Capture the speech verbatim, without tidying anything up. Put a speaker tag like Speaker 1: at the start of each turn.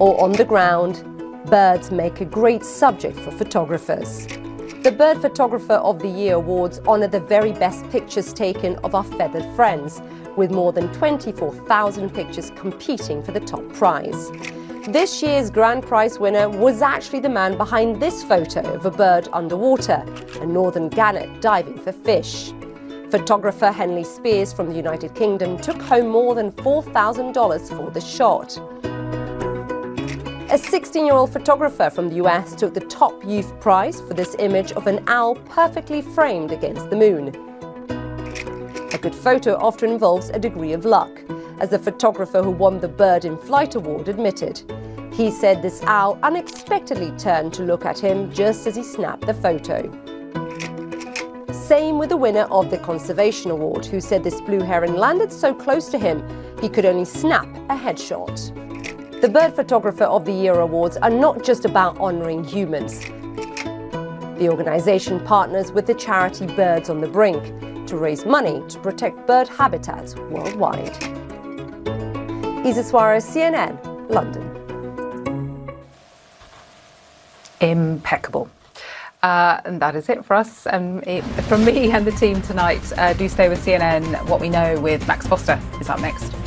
Speaker 1: or on the ground, birds make a great subject for photographers. The Bird Photographer of the Year Awards honour the very best pictures taken of our feathered friends, with more than twenty-four thousand pictures competing for the top prize. This year's grand prize winner was actually the man behind this photo of a bird underwater, a northern gannet diving for fish. Photographer Henley Spears from the United Kingdom took home more than four thousand dollars for the shot. A sixteen-year-old photographer from the U S took the top youth prize for this image of an owl perfectly framed against the moon. A good photo often involves a degree of luck, as the photographer who won the Bird in Flight award admitted. He said this owl unexpectedly turned to look at him just as he snapped the photo. Same with the winner of the Conservation Award, who said this blue heron landed so close to him he could only snap a headshot. The Bird Photographer of the Year Awards are not just about honouring humans. The organisation partners with the charity Birds on the Brink to raise money to protect bird habitats worldwide. Isa Suarez, C N N, London.
Speaker 2: Impeccable. Uh, and that is it for us. Um, it, from me and the team tonight. Uh, do stay with C N N. What We Know with Max Foster is up next.